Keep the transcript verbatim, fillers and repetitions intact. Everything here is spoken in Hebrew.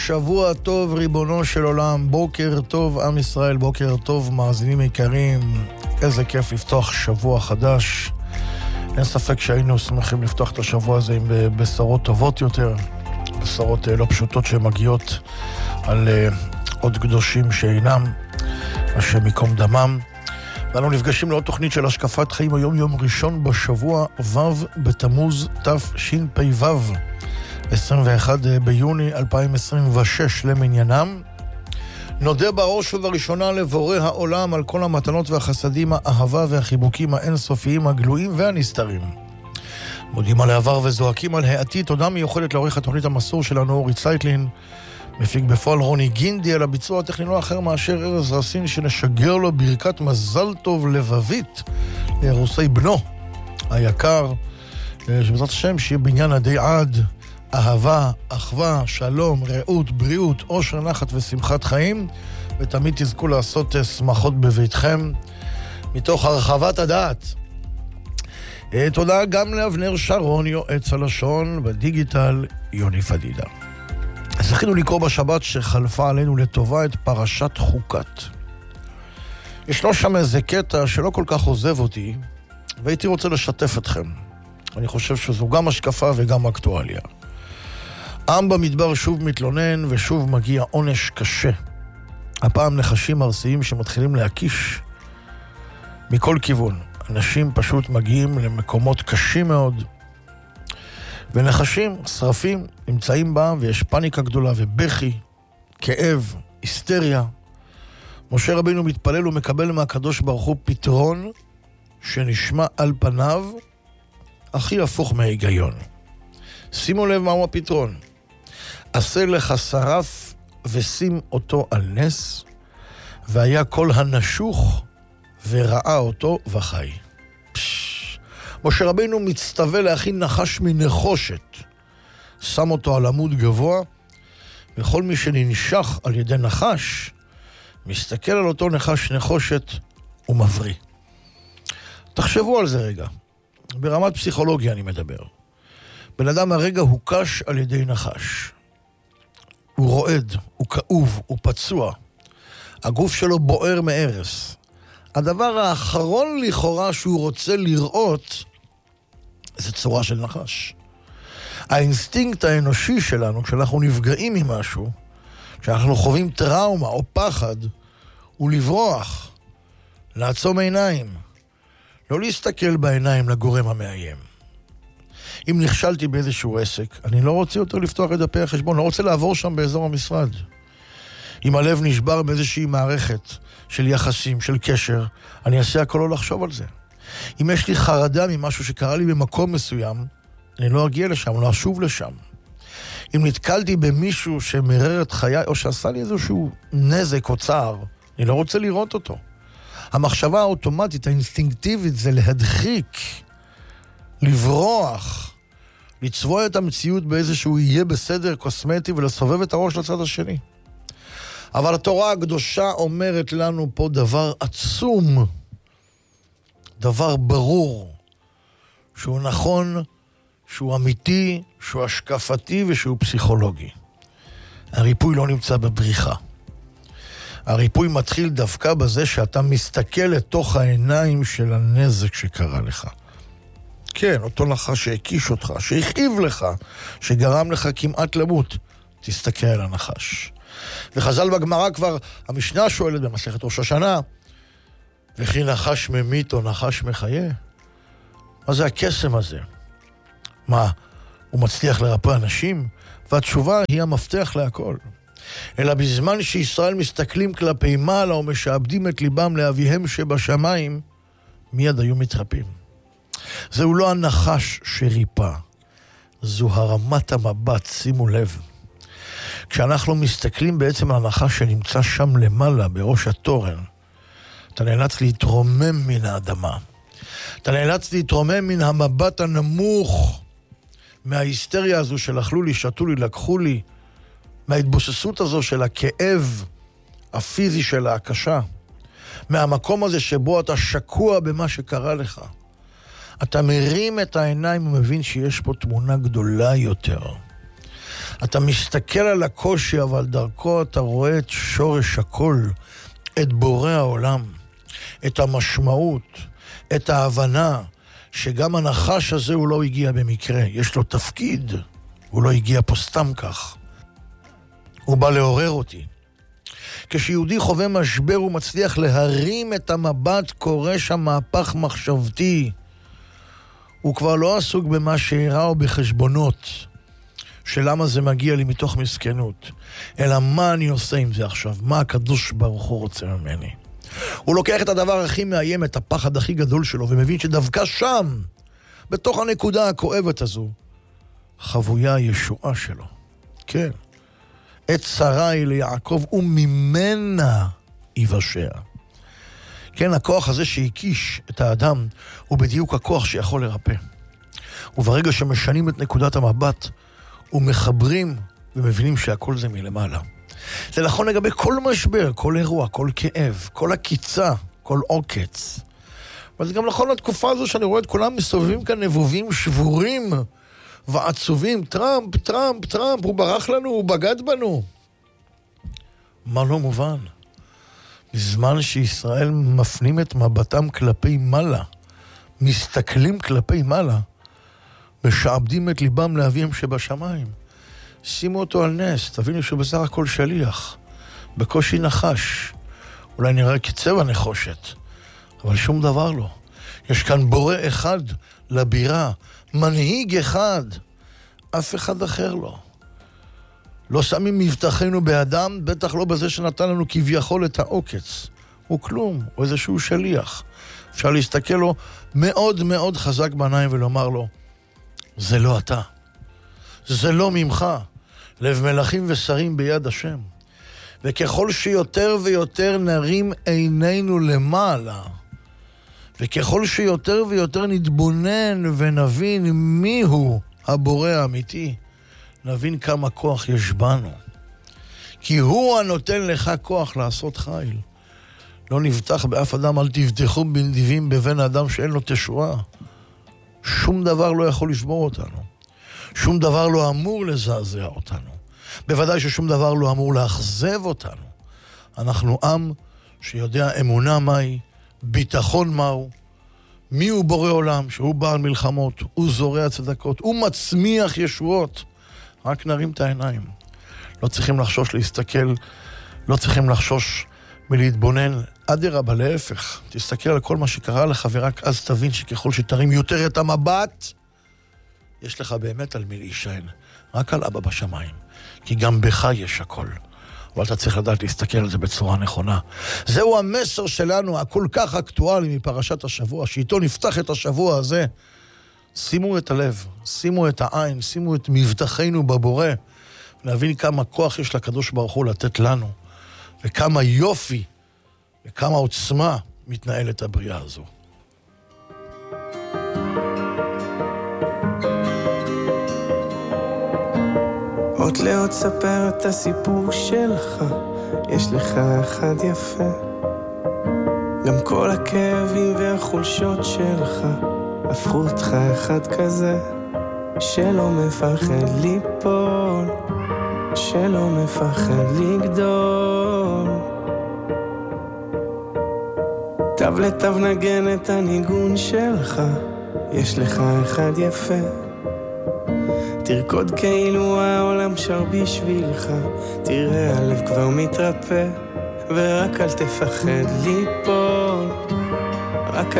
שבוע טוב ריבונו של עולם, בוקר טוב עם ישראל, בוקר טוב מאזינים יקרים, איזה כיף לפתוח שבוע חדש. אין ספק שהיינו שמחים לפתוח את השבוע הזה עם בשורות טובות יותר, בשורות לא פשוטות שמגיעות על עוד קדושים שאינם, השם יקום דמם. ואנו נפגשים לעוד תוכנית של השקפת חיים היום, יום ראשון בשבוע ו' בתמוז תשפ"ו, עשרים ואחד ביוני אלפיים עשרים ושש למניינם. נודה בראש ובראשונה לבורא העולם על כל המתנות והחסדים, האהבה והחיבוקים האינסופיים, הגלויים והנסתרים. מודים על העבר וזועקים על העתיד. תודה מיוחדת לעורך התוכנית המסור שלנו אורי צייטלין, מפיק בפועל רוני גינדי, על הביצוע הטכני לא אחר מאשר ארז רסין, שנשגר לו ברכת מזל טוב לבבית לאירוסי בנו היקר, שבעזרת השם שיהיה בניין עדי עד, אהבה, אחווה, שלום, רעות, בריאות, עושר, נחת ושמחת חיים, ותמיד תזכו לעשות שמחות בביתכם מתוך הרחבת הדעת. תודה גם לאבנר שרון, יועץ הלשון, בדיגיטל יוני פדידה. זכינו לקרוא בשבת שחלפה עלינו לטובה את פרשת חוקת. ישנו שם איזה קטע שלא כל כך עוזב אותי, והייתי רוצה לשתף אתכם. אני חושב שזו גם השקפה וגם אקטואליה. עם במדבר שוב מתלונן ושוב מגיע עונש קשה. הפעם נחשים ארסיים שמתחילים להקיש מכל כיוון. אנשים פשוט מגיעים למקומות קשים מאוד, ונחשים, שרפים, נמצאים בהם, ויש פניקה גדולה ובכי, כאב, היסטריה. משה רבינו מתפלל ומקבל מהקדוש ברוך הוא פתרון שנשמע על פניו הכי הפוך מההיגיון. שימו לב מהו הפתרון. עשה לך שרף ושים אותו על נס, והיה כל הנשוך וראה אותו וחי. פש. משה רבינו מצטווה להכין נחש מנחושת, שם אותו על עמוד גבוה, וכל מי שננשך על ידי נחש מסתכל על אותו נחש נחושת ומבריא. תחשבו על זה רגע. ברמת פסיכולוגיה אני מדבר. בן אדם הרגע הוא קש על ידי נחש. הוא רועד, הוא כאוב, הוא פצוע. הגוף שלו בוער מארס. הדבר האחרון לכאורה שהוא רוצה לראות זה צורה של נחש. האינסטינקט האנושי שלנו, כשאנחנו נפגעים ממשהו, כשאנחנו חווים טראומה או פחד, הוא לברוח, לעצום עיניים, לא להסתכל בעיניים לגורם המאיים. אם נכשלתי באיזשהו עסק, אני לא רוצה יותר לפתוח את דפי החשבון, לא רוצה לעבור שם באזור המשרד. אם הלב נשבר באיזושהי מערכת של יחסים, של קשר, אני אעשה הכל לא לחשוב על זה. אם יש לי חרדה ממשהו שקרה לי במקום מסוים, אני לא אגיע לשם, לא אשוב לשם. אם נתקלתי במישהו שמרר את חיי, או שעשה לי איזשהו נזק או צער, אני לא רוצה לראות אותו. המחשבה האוטומטית, האינסטינקטיבית, זה להדחיק, לברוח, לצבוע את המציאות באיזשהו יהיה בסדר קוסמטי, ולסובב את הראש לצד השני. אבל התורה הקדושה אומרת לנו פה דבר עצום, דבר ברור, שהוא נכון, שהוא אמיתי, שהוא השקפתי ושהוא פסיכולוגי. הריפוי לא נמצא בבריחה. הריפוי מתחיל דווקא בזה שאתה מסתכל לתוך העיניים של הנזק שקרה לך. כן, אותו נחש שהקיש אותך, שהכאיב לך, שגרם לך כמעט למות. תסתכל על הנחש. וחז"ל בגמרא כבר, המשנה שואלת במסכת ראש השנה, וכי נחש ממית או נחש מחיה? מה זה הקסם הזה? מה, הוא מצליח לרפא אנשים? והתשובה היא המפתח להכל. אלא בזמן שישראל מסתכלים כלפי מעלה ומשעבדים את ליבם לאביהם שבשמיים, מיד היו מתרפאים. זהו לא הנחש שריפא, זו הרמת המבט, שימו לב. כשאנחנו מסתכלים בעצם על הנחש שנמצא שם למעלה, בראש התורן, אתה נאלץ להתרומם מן האדמה. אתה נאלץ להתרומם מן המבט הנמוך, מההיסטריה הזו של אכלו לי, שתו לי, לקחו לי, מההתבוססות הזו של הכאב הפיזי של הקשה, מהמקום הזה שבו אתה שקוע במה שקרה לך. אתה מרים את העיניים ומבין שיש פה תמונה גדולה יותר. אתה מסתכל על הקושי, אבל דרכו אתה רואה את שורש הכל, את בורא העולם, את המשמעות, את ההבנה, שגם הנחש הזה הוא לא הגיע במקרה, יש לו תפקיד, הוא לא הגיע פה סתם כך. הוא בא לעורר אותי. כשיהודי חווה משבר הוא מצליח להרים את המבט, קורא שם מהפך מחשבתי. הוא כבר לא עסוק במה שהראה או בחשבונות, שלמה זה מגיע לי מתוך מסכנות, אלא מה אני עושה עם זה עכשיו, מה הקדוש ברוך הוא רוצה ממני. הוא לוקח את הדבר הכי מאיים, את הפחד הכי גדול שלו, ומבין שדווקא שם, בתוך הנקודה הכואבת הזו, חבויה הישועה שלו. כן. את שרי ליעקב וממנה יבשע. כן, הכוח הזה שהקיש את האדם הוא בדיוק הכוח שיכול לרפא. וברגע שמשנים את נקודת המבט ומחברים ומבינים שהכל זה מלמעלה. זה נכון לגבי כל משבר, כל אירוע, כל כאב, כל הקיצה, כל עוקץ. אבל זה גם נכון לתקופה הזו שאני רואה את כולם מסתובבים כאן נבובים, שבורים ועצובים. טראמפ, טראמפ, טראמפ, הוא ברח לנו, הוא בגד בנו. מה לא מובן? בזמן שישראל מפנים את מבטם כלפי מעלה, מסתכלים כלפי מעלה, משעבדים את ליבם לאביהם שבשמיים. שימו אותו על נס, תבינו שהוא בסך הכל שליח, בקושי נחש, אולי נראה כצבע נחושת, אבל שום דבר לא. יש כאן בורא אחד לבירה, מנהיג אחד, אף אחד אחר לא. לא שמים מבטחנו באדם, בטח לא בזה שנתן לנו כביכול את העוקץ. הוא כלום, הוא איזשהו שליח. אפשר להסתכל לו מאוד מאוד חזק בעיניים ולומר לו, זה לא אתה, זה לא ממך, לב מלכים ושרים ביד השם. וככל שיותר ויותר נרים עינינו למעלה, וככל שיותר ויותר נתבונן ונבין מיהו הבורא האמיתי, נבין כמה כוח יש בנו. כי הוא הנותן לך כוח לעשות חיל. לא נבטח באף אדם, אל תבטחו בנדיבים בבן האדם שאין לו תשועה. שום דבר לא יכול לשבור אותנו. שום דבר לא אמור לזעזע אותנו. בוודאי ששום דבר לא אמור לאכזב אותנו. אנחנו עם שיודע אמונה מהי, ביטחון מהו, מי הוא בורא עולם, שהוא בעל מלחמות, הוא זורע צדקות, הוא מצמיח ישועות. רק נרים את העיניים. לא צריכים לחשוש להסתכל, לא צריכים לחשוש מלהתבונן. אדרבה, להפך. תסתכל על כל מה שקרה לך, ורק אז תבין שככל שתרים יותר את המבט, יש לך באמת על מי להישען. רק על אבא בשמיים. כי גם בך יש הכל. אבל אתה צריך לדעת להסתכל על זה בצורה נכונה. זהו המסר שלנו, הכל כך אקטואלי מפרשת השבוע, שאיתו נפתח את השבוע הזה. שימו את הלב, שימו את העין, שימו את מבטחנו בבורא, להבין כמה כוח יש לקדוש ברוך הוא לתת לנו, וכמה יופי, וכמה עוצמה מתנהלת הבריאה הזו. עוד לעוד ספר את הסיפור שלך, יש לך אחד יפה, גם כל הכאבים והחולשות שלך הפכו אותך אחד כזה, שלא מפחד ליפול, שלא מפחד לגדול. תו לתו נגן את הניגון שלך, יש לך אחד יפה, תרקוד כאילו העולם שר בשבילך, תראה הלב כבר מתרפא, ורק אל תפחד ליפול,